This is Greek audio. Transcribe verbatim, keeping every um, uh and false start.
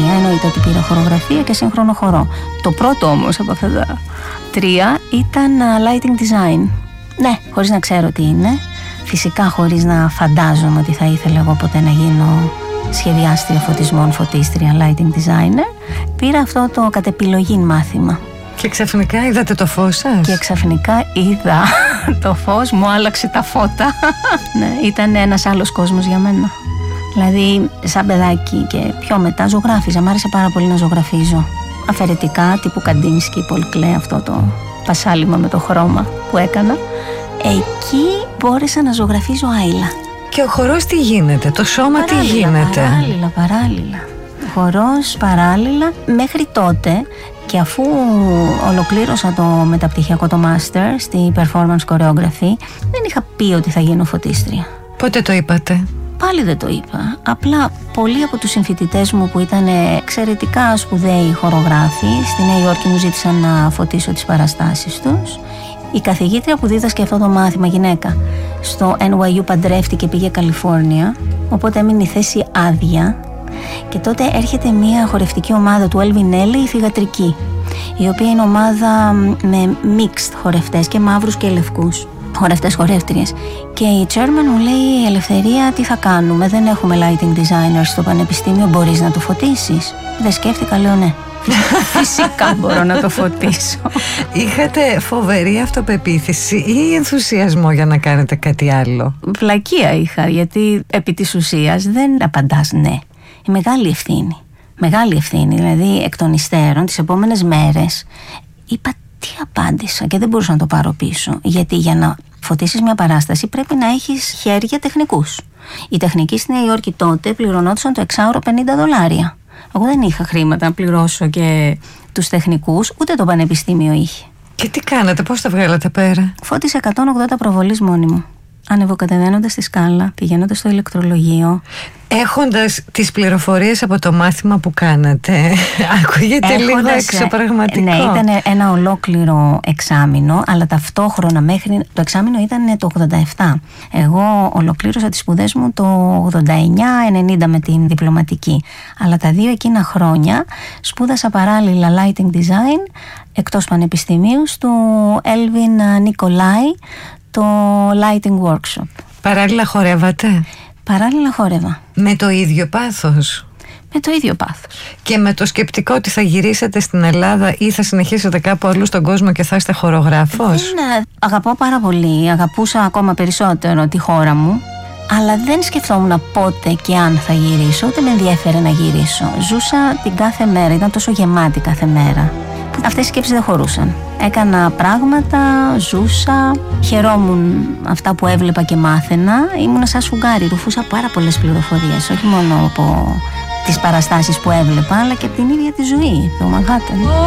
ταινία. Εννοείται ότι πήρα χορογραφία και σύγχρονο χορό. Το πρώτο όμως από αυτά τα τρία ήταν lighting design. Ναι, χωρίς να ξέρω τι είναι. Φυσικά χωρίς να φαντάζομαι ότι θα ήθελα εγώ ποτέ να γίνω σχεδιάστρια φωτισμών, φωτίστρια, lighting designer. Πήρα αυτό το κατ' επιλογή μάθημα. Και ξαφνικά είδατε το φως σας. Και ξαφνικά είδα το φως, μου άλλαξε τα φώτα. Ναι, ήταν ένας άλλος κόσμος για μένα. Δηλαδή, σαν παιδάκι και πιο μετά ζωγράφιζα. Μ' άρεσε πάρα πολύ να ζωγραφίζω. Αφαιρετικά, τύπου Καντίνσκι, Πολ Κλέ, αυτό το πασάλιμα με το χρώμα που έκανα. Εκεί μπόρεσα να ζωγραφίζω άειλα. Και ο χορός τι γίνεται, το σώμα παράλληλα, τι γίνεται. Παράλληλα, παράλληλα. Χορός παράλληλα μέχρι τότε. Και αφού ολοκλήρωσα το μεταπτυχιακό, το master στη performance choreography, δεν είχα πει ότι θα γίνω φωτίστρια. Πότε το είπατε? Πάλι δεν το είπα. Απλά πολλοί από τους συμφοιτητές μου που ήταν εξαιρετικά σπουδαίοι χορογράφοι στη Νέα Υόρκη μου ζήτησαν να φωτίσω τις παραστάσεις τους. Η καθηγήτρια που δίδασκε αυτό το μάθημα, γυναίκα, στο N Y U παντρεύτηκε και πήγε Καλιφόρνια, οπότε έμεινε η θέση άδεια. Και τότε έρχεται μια χορευτική ομάδα του Elvin Ailey, η θυγατρική, η οποία είναι ομάδα με mixed χορευτές, και μαύρους και λευκούς χορευτές, χορεύτριες. Και η chairman μου λέει: Ελευθερία, τι θα κάνουμε, δεν έχουμε lighting designers στο πανεπιστήμιο, μπορείς να το φωτίσεις? Δεν σκέφτηκα, λέω ναι. Φυσικά μπορώ να το φωτίσω. Είχατε φοβερή αυτοπεποίθηση ή ενθουσιασμό για να κάνετε κάτι άλλο? Βλακεία είχα, γιατί επί της ουσίας δεν απαντάς ναι. Η μεγάλη ευθύνη. Μεγάλη ευθύνη. Δηλαδή, εκ των υστέρων, τις επόμενες μέρες, είπα τι απάντησα και δεν μπορούσα να το πάρω πίσω. Γιατί για να φωτίσεις μια παράσταση πρέπει να έχεις χέρια τεχνικούς. Οι τεχνικοί στη Νέα Υόρκη τότε πληρωνόντουσαν το εξάωρο πενήντα δολάρια. Εγώ δεν είχα χρήματα να πληρώσω και τους τεχνικούς, ούτε το πανεπιστήμιο είχε. Και τι κάνατε, πώς τα βγάλατε πέρα? Φώτισε εκατόν ογδόντα προβολής μόνη μου. Ανεβοκατεβαίνοντας τη σκάλα, πηγαίνοντας στο ηλεκτρολογείο. Έχοντας τις πληροφορίες από το μάθημα που κάνατε, ακούγεται έχοντας, λίγο εξωπραγματικό. Ναι, ήταν ένα ολόκληρο εξάμηνο, αλλά ταυτόχρονα μέχρι το εξάμηνο ήταν το ογδόντα επτά. Εγώ ολοκλήρωσα τις σπουδές μου το ογδόντα εννιά ενενήντα με την διπλωματική. Αλλά τα δύο εκείνα χρόνια σπούδασα παράλληλα lighting design εκτός πανεπιστημίου στο Elvin Nikolai, το lighting workshop. Παράλληλα χορεύατε? Παράλληλα χόρευα. Με το ίδιο πάθος? Με το ίδιο πάθος. Και με το σκεπτικό ότι θα γυρίσετε στην Ελλάδα ή θα συνεχίσετε κάπου αλλού στον κόσμο και θα είστε χορογράφος? Δεν, αγαπώ πάρα πολύ, αγαπούσα ακόμα περισσότερο τη χώρα μου, αλλά δεν σκεφτόμουν πότε και αν θα γυρίσω, ούτε με ενδιέφερε να γυρίσω. Ζούσα την κάθε μέρα, ήταν τόσο γεμάτη κάθε μέρα. Αυτές οι σκέψεις δεν χωρούσαν. Έκανα πράγματα, ζούσα, χαιρόμουν αυτά που έβλεπα και μάθαινα. Ήμουνα σαν σφουγγάρι, ρουφούσα πάρα πολλές πληροφορίες, όχι μόνο από τις παραστάσεις που έβλεπα, αλλά και από την ίδια τη ζωή, το Μανχάταν.